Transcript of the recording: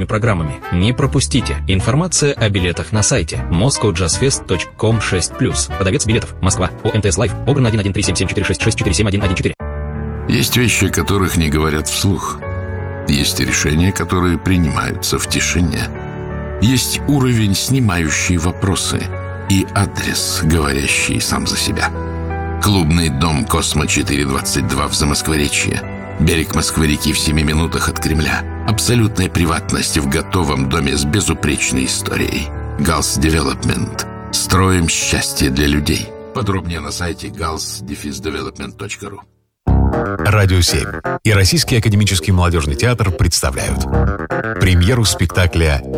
новыми программами. Не пропустите. Информация о билетах на сайте moscowjazzfest.com/6+. Продавец билетов. Москва. ОМТС Лайф. Огран 1137746647114. Есть вещи, которых не говорят вслух. Есть решения, которые принимаются в тишине. Есть уровень, снимающий вопросы, и адрес, говорящий сам за себя. Клубный дом «Космо-422» в Замоскворечье. Берег Москвы-реки в 7 минутах от Кремля. Абсолютная приватность в готовом доме с безупречной историей. Галс Девелопмент. Строим счастье для людей. Подробнее на сайте gals-development.ru. Радио 7 и Российский академический молодежный театр представляют премьеру спектакля